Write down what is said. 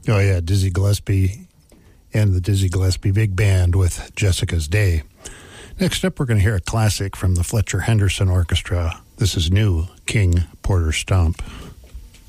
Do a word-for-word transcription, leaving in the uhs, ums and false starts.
Oh, yeah, Dizzy Gillespie and the Dizzy Gillespie Big Band with Jessica's Day. Next up, we're going to hear a classic from the Fletcher Henderson Orchestra. This is New King Porter Stomp.